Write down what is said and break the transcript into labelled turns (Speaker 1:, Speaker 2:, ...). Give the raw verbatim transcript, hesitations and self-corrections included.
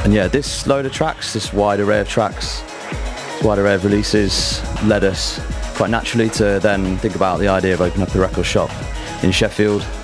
Speaker 1: And yeah, this load of tracks, this wide array of tracks, this wide array of releases led us quite naturally to then think about the idea of opening up a record shop in Sheffield.